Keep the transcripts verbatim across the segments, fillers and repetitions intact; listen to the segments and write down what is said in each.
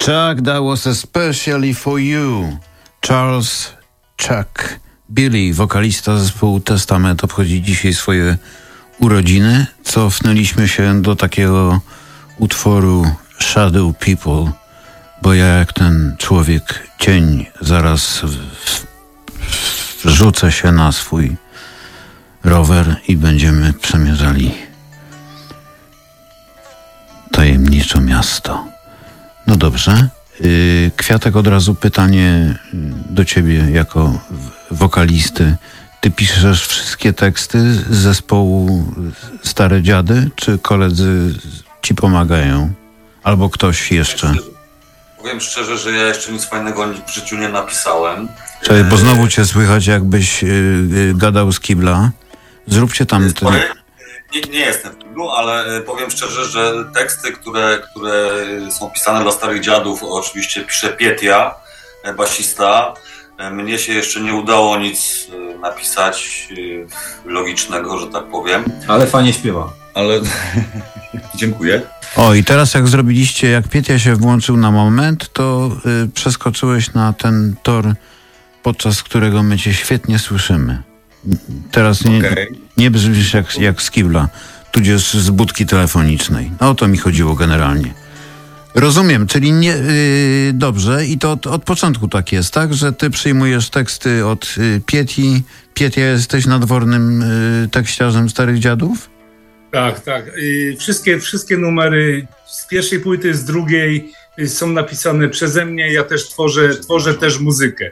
Chuck, that was especially for you. Charles Chuck Billy, wokalista zespołu Testament, obchodzi dzisiaj swoje urodziny. Cofnęliśmy się do takiego utworu Shadow People, bo ja jak ten człowiek cień zaraz w, w, wrzucę się na swój rower i będziemy przemierzali tajemnicze miasto. No dobrze. Yy, Kwiatek, od razu pytanie do ciebie jako wokalisty. Ty piszesz wszystkie teksty z zespołu Stare Dziady, czy koledzy ci pomagają? Albo ktoś jeszcze? Powiem szczerze, powiem szczerze, że ja jeszcze nic fajnego w życiu nie napisałem. Cześć, bo znowu cię słychać, jakbyś yy, yy, gadał z kibla. Zróbcie tam... Ten... Nie, nie jestem w kiblu, ale powiem szczerze, że teksty, które, które są pisane dla Starych Dziadów, oczywiście pisze Pietia, basista. Mnie się jeszcze nie udało nic napisać logicznego, że tak powiem. Ale fajnie śpiewa. Ale dziękuję. O, i teraz jak zrobiliście, jak Pietia się włączył na moment, to y, przeskoczyłeś na ten tor, podczas którego my cię świetnie słyszymy. Teraz nie, okay. nie brzmisz jak, jak z kibla, tudzież z budki telefonicznej. No o to mi chodziło generalnie. Rozumiem, czyli nie, yy, dobrze, i to od, od początku tak jest, tak? Że ty przyjmujesz teksty od yy, Pieti. Pietia, jesteś nadwornym yy, tekściarzem Starych Dziadów? Tak, tak. Yy, wszystkie, wszystkie numery z pierwszej płyty, z drugiej yy, są napisane przeze mnie. Ja też tworzę, tworzę też muzykę.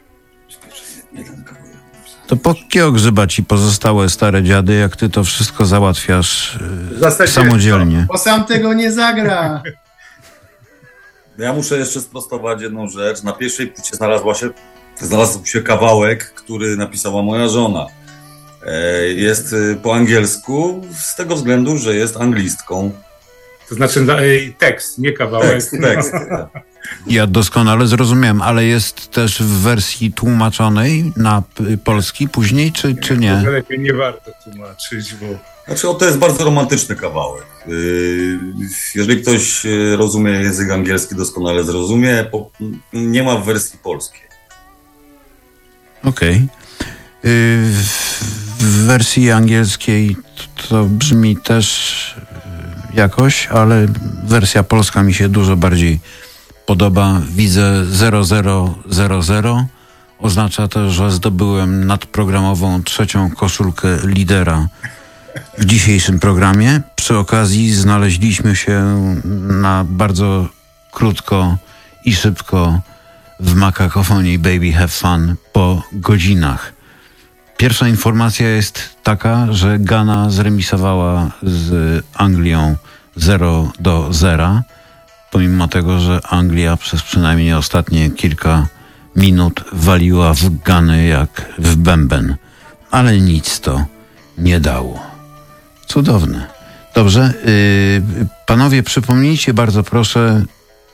To po kiego grzyba ci pozostałe Stare Dziady, jak ty to wszystko załatwiasz yy, samodzielnie? Bo sam tego nie zagra. Ja muszę jeszcze sprostować jedną rzecz. Na pierwszej płycie znalazła się, znalazł się kawałek, który napisała moja żona. Jest po angielsku z tego względu, że jest anglistką. To znaczy tekst, nie kawałek. Tekst, tekst. Ja doskonale zrozumiałem, ale jest też w wersji tłumaczonej na polski później, czy, czy nie? Lepiej nie warto tłumaczyć, bo... Znaczy, o, to jest bardzo romantyczny kawałek. Jeżeli ktoś rozumie język angielski, doskonale zrozumie. Nie ma w wersji polskiej. Okej. Okay. W wersji angielskiej to brzmi też jakoś, ale wersja polska mi się dużo bardziej podoba. Widzę zero zero zero zero. Oznacza to, że zdobyłem nadprogramową trzecią koszulkę lidera w dzisiejszym programie. Przy okazji znaleźliśmy się na bardzo krótko i szybko w Makakofonii Baby Have Fun po godzinach. Pierwsza informacja jest taka, że Ghana zremisowała z Anglią zero do zera, pomimo tego, że Anglia przez przynajmniej ostatnie kilka minut waliła w Gany jak w bęben. Ale nic to nie dało. Cudowne. Dobrze. Yy, panowie, przypomnijcie bardzo proszę,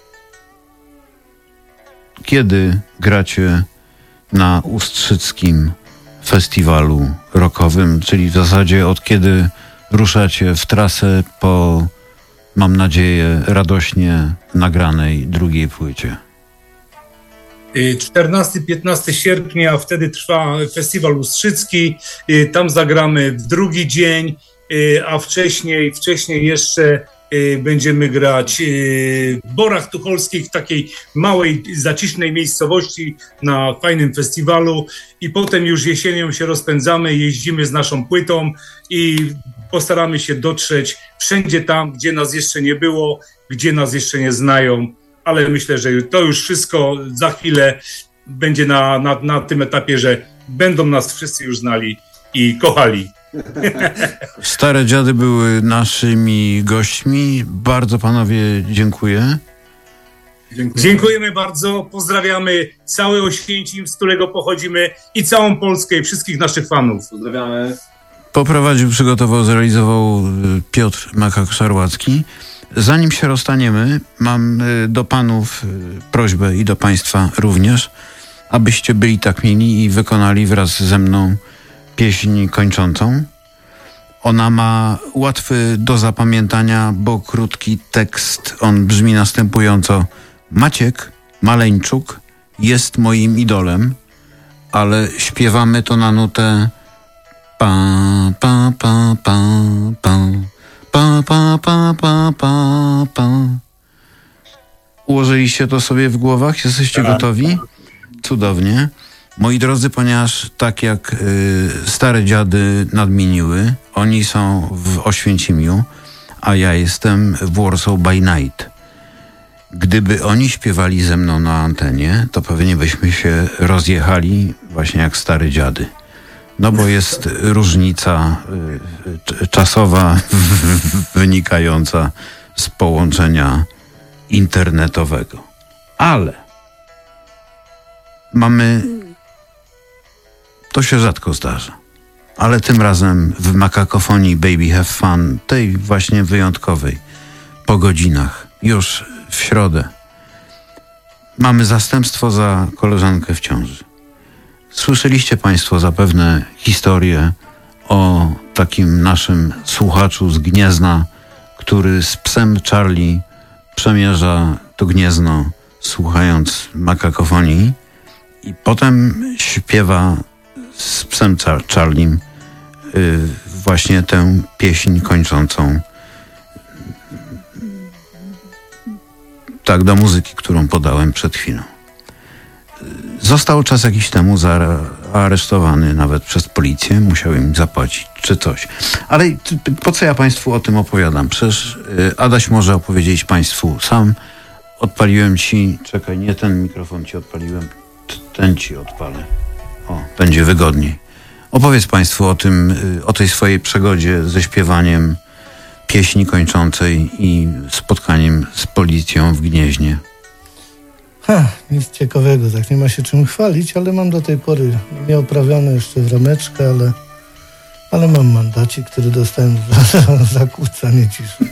kiedy gracie na Ustrzyckim Festiwalu Rockowym, czyli w zasadzie od kiedy ruszacie w trasę po, mam nadzieję, radośnie nagranej drugiej płycie. czternastego piętnastego sierpnia, wtedy trwa Festiwal Ustrzycki. Tam zagramy w drugi dzień, a wcześniej, wcześniej jeszcze będziemy grać w Borach Tucholskich, w takiej małej, zacisznej miejscowości na fajnym festiwalu, i potem już jesienią się rozpędzamy, jeździmy z naszą płytą i postaramy się dotrzeć wszędzie tam, gdzie nas jeszcze nie było, gdzie nas jeszcze nie znają, ale myślę, że to już wszystko za chwilę będzie na, na, na tym etapie, że będą nas wszyscy już znali i kochali. Stare Dziady były naszymi gośćmi. Bardzo panowie dziękuję. Dziękuję. Dziękujemy bardzo. Pozdrawiamy cały Oświęcim, z którego pochodzimy, i całą Polskę i wszystkich naszych fanów. Pozdrawiamy. Poprowadził, przygotował, zrealizował Piotr Makak-Szarłacki. Zanim się rozstaniemy, mam do panów prośbę i do państwa również, abyście byli tak mieli i wykonali wraz ze mną pieśń kończącą. Ona ma łatwy do zapamiętania, bo krótki tekst. On brzmi następująco: Maciek Maleńczuk jest moim idolem, ale śpiewamy to na nutę pa pa pa pa pa pa pa pa pa pa pa. Ułożyliście to sobie w głowach? Jesteście gotowi? Cudownie. Moi drodzy, ponieważ tak jak y, stare dziady nadmieniły, oni są w Oświęcimiu, a ja jestem w Warsaw by Night. Gdyby oni śpiewali ze mną na antenie, to pewnie byśmy się rozjechali właśnie jak stare dziady. No bo jest różnica y, czasowa wynikająca z połączenia internetowego. Ale mamy... To się rzadko zdarza. Ale tym razem w Makakofonii Baby Have Fun, tej właśnie wyjątkowej, po godzinach, już w środę, mamy zastępstwo za koleżankę w ciąży. Słyszeliście Państwo zapewne historię o takim naszym słuchaczu z Gniezna, który z psem Charlie przemierza to Gniezno, słuchając Makakofonii, i potem śpiewa z psem Char- Charlim yy, właśnie tę pieśń kończącą tak do muzyki, którą podałem przed chwilą. Został czas jakiś temu zaaresztowany nawet przez policję, musiał im zapłacić czy coś. Ale po co ja Państwu o tym opowiadam? Przecież yy, Adaś może opowiedzieć Państwu sam. Odpaliłem Ci, czekaj, nie ten mikrofon Ci odpaliłem, ten Ci odpalę. O, będzie wygodniej. Opowiedz Państwu o tym, o tej swojej przygodzie ze śpiewaniem pieśni kończącej i spotkaniem z policją w Gnieźnie. Ha, nic ciekawego, tak nie ma się czym chwalić, ale mam do tej pory nie oprawione jeszcze w rameczkę, ale, ale mam mandacik, który dostałem za zakłócanie ciszy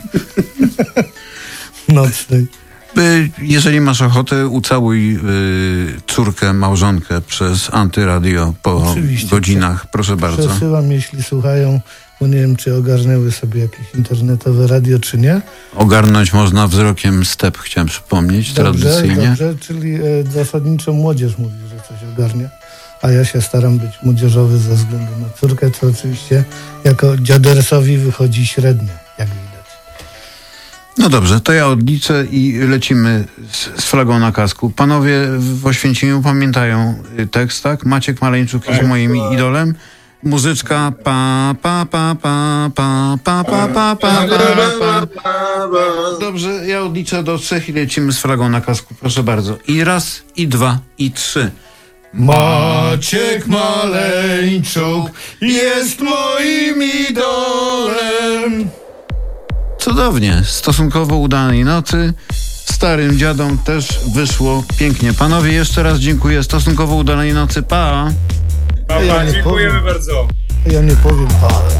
nocnej. Jeżeli masz ochotę, ucałuj y, córkę, małżonkę przez antyradio po Oczywiście, godzinach. Proszę bardzo. Przesyłam, jeśli słuchają, bo nie wiem, czy ogarnęły sobie jakieś internetowe radio, czy nie. Ogarnąć można wzrokiem step, chciałem przypomnieć, dobrze, tradycyjnie. Dobrze, czyli e, zasadniczo młodzież mówi, że coś ogarnia, a ja się staram być młodzieżowy ze względu na córkę, co oczywiście jako dziadersowi wychodzi średnio, jak widać. No dobrze, to ja odliczę i lecimy z, z flagą na kasku. Panowie w Oświęcimiu pamiętają tekst, tak? Maciek Maleńczuk jest moim idolem. Muzyczka pa pa pa pa pa pa pa pa pa pa. Dobrze, ja odliczę do trzech i lecimy z flagą na kasku. Proszę bardzo. I raz, i dwa, i trzy. Maciek Maleńczuk jest moim idolem. Cudownie, stosunkowo udanej nocy. Starym dziadom też wyszło pięknie. Panowie, jeszcze raz dziękuję. Stosunkowo udanej nocy. Pa! Pa, pa, Ja nie dziękujemy powiem. bardzo. Ja nie powiem pa.